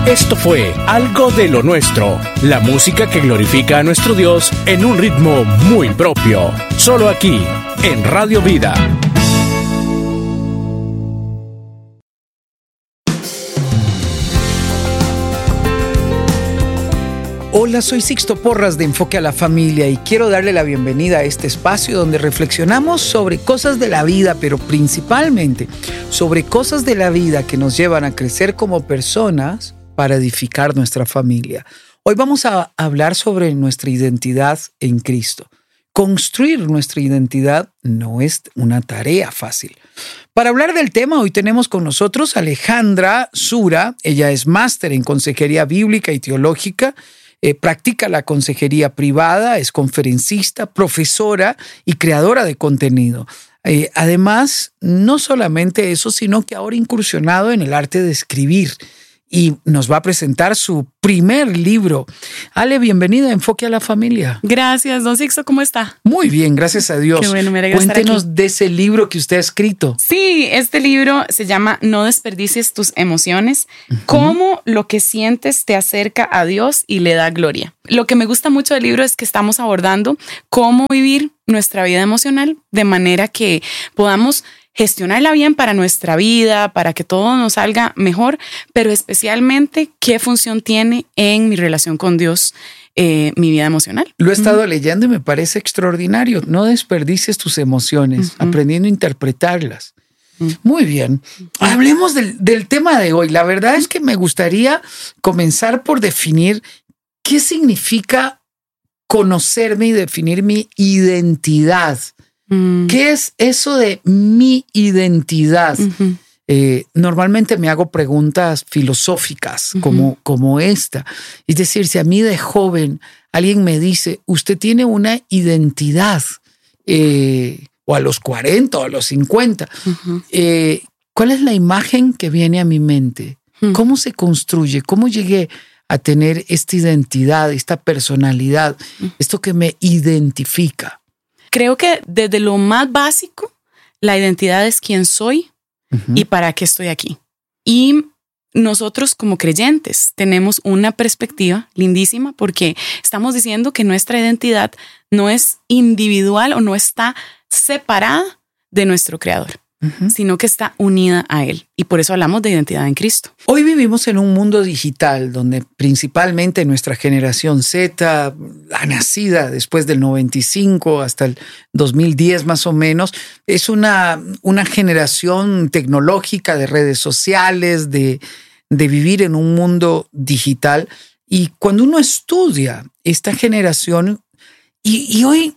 Esto fue Algo de lo Nuestro, la música que glorifica a nuestro Dios en un ritmo muy propio. Solo aquí, en Radio Vida. Hola, soy Sixto Porras de Enfoque a la Familia y quiero darle la bienvenida a este espacio donde reflexionamos sobre cosas de la vida, pero principalmente sobre cosas de la vida que nos llevan a crecer como personas para edificar nuestra familia. Hoy vamos a hablar sobre nuestra identidad en Cristo. Construir nuestra identidad no es una tarea fácil. Para hablar del tema, hoy tenemos con nosotros a Alejandra Sura. Ella es máster en consejería bíblica y teológica. Practica la consejería privada, es conferencista, profesora y creadora de contenido. Además, no solamente eso, sino que ahora ha incursionado en el arte de escribir y nos va a presentar su primer libro. Ale, bienvenida a Enfoque a la Familia. Gracias, don Sixto, ¿cómo está? Muy bien, gracias a Dios. Qué bueno, me alegra Cuéntenos estar aquí. de ese libro que usted ha escrito. Sí, este libro se llama No desperdicies tus emociones, cómo lo que sientes te acerca a Dios y le da gloria. Lo que me gusta mucho del libro es que estamos abordando cómo vivir nuestra vida emocional de manera que podamos gestionarla bien para nuestra vida, para que todo nos salga mejor, pero especialmente qué función tiene en mi relación con Dios, mi vida emocional. Lo he estado leyendo y me parece extraordinario. No desperdicies tus emociones, aprendiendo a interpretarlas. Muy bien. Hablemos del tema de hoy. La verdad es que me gustaría comenzar por definir qué significa conocerme y definir mi identidad. ¿Qué es eso de mi identidad? Normalmente me hago preguntas filosóficas como esta. Es decir, si a mí de joven alguien me dice, usted tiene una identidad, o a los 40 o a los 50, ¿cuál es la imagen que viene a mi mente? ¿Cómo se construye? ¿Cómo llegué a tener esta identidad, esta personalidad, esto que me identifica? Creo que desde lo más básico, la identidad es quién soy y para qué estoy aquí. Y nosotros como creyentes tenemos una perspectiva lindísima porque estamos diciendo que nuestra identidad no es individual o no está separada de nuestro Creador, sino que está unida a Él. Y por eso hablamos de identidad en Cristo. Hoy vivimos en un mundo digital donde principalmente nuestra generación Z, la nacida después del 95 hasta el 2010 más o menos, es una generación tecnológica de redes sociales, de vivir en un mundo digital. Y cuando uno estudia esta generación, y hoy,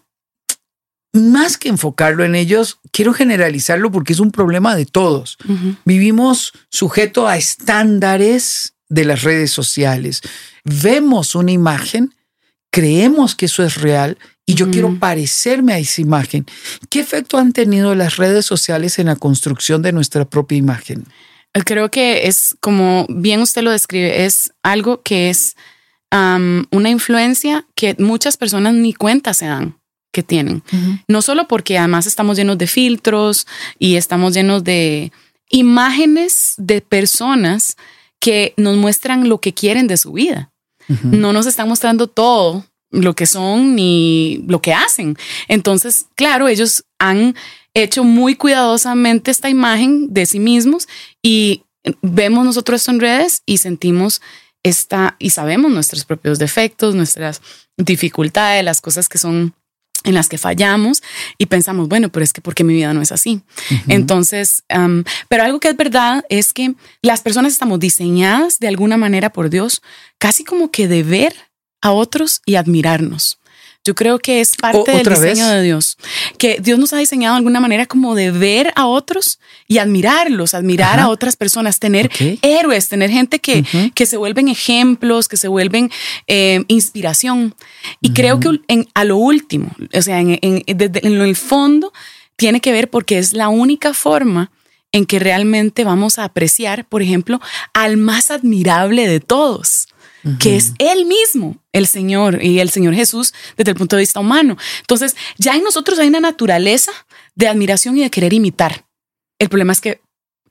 más que enfocarlo en ellos, quiero generalizarlo porque es un problema de todos. Vivimos sujeto a estándares de las redes sociales. Vemos una imagen, creemos que eso es real y yo quiero parecerme a esa imagen. ¿Qué efecto han tenido las redes sociales en la construcción de nuestra propia imagen? Creo que es, como bien usted lo describe, es algo que es una influencia que muchas personas ni cuenta se dan que tienen. No solo porque además estamos llenos de filtros y estamos llenos de imágenes de personas que nos muestran lo que quieren de su vida. No nos están mostrando todo lo que son ni lo que hacen. Entonces, claro, ellos han hecho muy cuidadosamente esta imagen de sí mismos y vemos nosotros esto en redes y sentimos y sabemos nuestros propios defectos, nuestras dificultades, las cosas que son en las que fallamos y pensamos, bueno, pero es que ¿por qué mi vida no es así? Entonces, pero algo que es verdad es que las personas estamos diseñadas de alguna manera por Dios, casi como que de ver a otros y admirarnos. Yo creo que es parte del diseño de Dios, que Dios nos ha diseñado de alguna manera como de ver a otros y admirarlos, admirar a otras personas, tener héroes, tener gente que se vuelven ejemplos, que se vuelven inspiración. Y creo que a lo último, o sea, en el fondo tiene que ver porque es la única forma en que realmente vamos a apreciar, por ejemplo, al más admirable de todos, que es Él mismo, el Señor y el Señor Jesús desde el punto de vista humano. Entonces, ya en nosotros hay una naturaleza de admiración y de querer imitar. El problema es que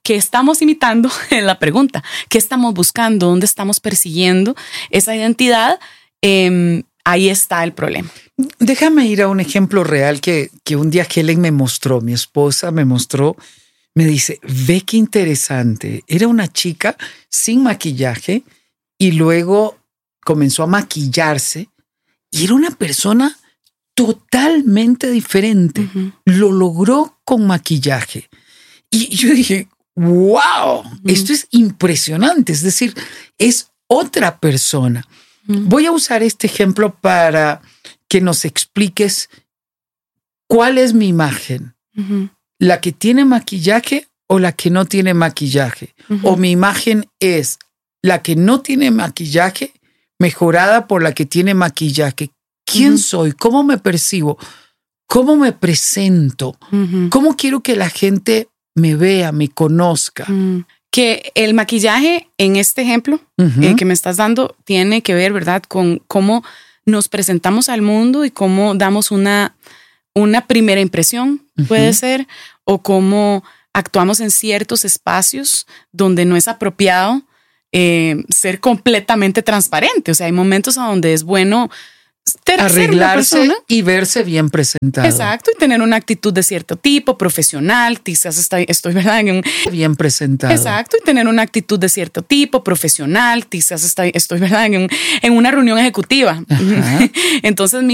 ¿qué estamos imitando? En la pregunta, ¿qué estamos buscando? ¿Dónde estamos persiguiendo esa identidad? Ahí está el problema. Déjame ir a un ejemplo real que un día Helen me mostró, mi esposa me mostró, me dice, ve qué interesante. Era una chica sin maquillaje y luego comenzó a maquillarse y era una persona totalmente diferente. Uh-huh. Lo logró con maquillaje. Y yo dije, wow, esto es impresionante. Es decir, es otra persona. Voy a usar este ejemplo para que nos expliques cuál es mi imagen. Uh-huh. ¿La que tiene maquillaje o la que no tiene maquillaje? Uh-huh. ¿O mi imagen es la que no tiene maquillaje mejorada por la que tiene maquillaje? ¿Quién soy? ¿Cómo me percibo? ¿Cómo me presento? Uh-huh. ¿Cómo quiero que la gente me vea, me conozca? Que el maquillaje en este ejemplo que me estás dando tiene que ver, ¿verdad?, con cómo nos presentamos al mundo y cómo damos una primera impresión, puede ser, o cómo actuamos en ciertos espacios donde no es apropiado ser completamente transparente. O sea, hay momentos a donde es bueno arreglarse y verse bien presentado. Exacto, y tener una actitud de cierto tipo, profesional, quizás estoy ¿verdad? Bien presentado. Exacto, y tener una actitud de cierto tipo, profesional, quizás estoy ¿verdad? En una reunión ejecutiva. Entonces, mi